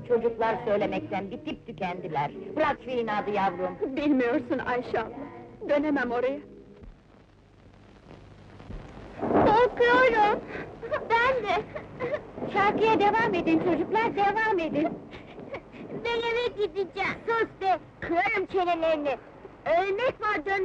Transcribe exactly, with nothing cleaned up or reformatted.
Çocuklar söylemekten bitip tükendiler. Bırak şu inadı yavrum. Bilmiyorsun Ayşe abla, dönemem oraya. Korkuyorum! Ben de! Şarkıya devam edin çocuklar, devam edin! Ben eve gideceğim! Sus be! Kırarım çenelerini! Ölmek var, dön